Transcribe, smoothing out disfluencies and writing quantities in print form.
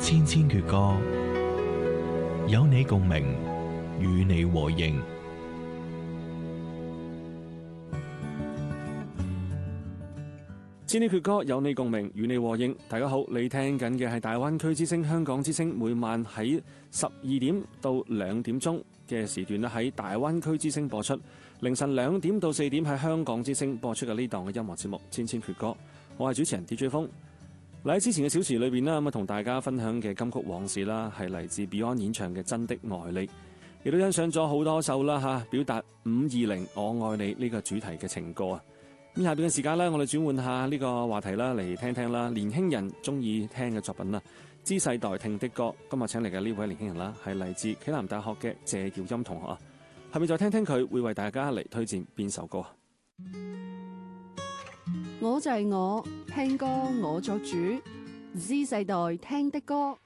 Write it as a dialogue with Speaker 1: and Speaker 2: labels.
Speaker 1: 千千闕歌，有你共鳴，與你和應。
Speaker 2: 千千闕歌，有你共鳴，與你和應。大家好，你聽緊嘅係大灣區之聲、香港之聲，每晚喺12點到2點鐘嘅時段咧，喺大灣區之聲播出；凌晨2點到4點喺香港之聲播出嘅呢檔嘅音樂節目《千千闕歌》。我係主持人 DJ 風。喺之前嘅小時裏邊啦，咁啊同大家分享嘅金曲往事啦，係嚟自 Beyond 演唱嘅《真的愛你》，亦都欣賞咗好多首啦嚇，表達520我愛你呢個主題嘅情歌啊！咁下邊嘅時間咧，我哋轉換下呢個話題啦，嚟聽聽啦，年輕人中意聽嘅作品啦，知世代聽的歌。今日請嚟嘅呢位年輕人啦，係嚟自暨南大學嘅謝耀欽同學啊。下面再聽聽佢會為大家嚟推薦邊首歌啊？
Speaker 3: 我就係我，聽歌我作主，Z 世代聽的歌。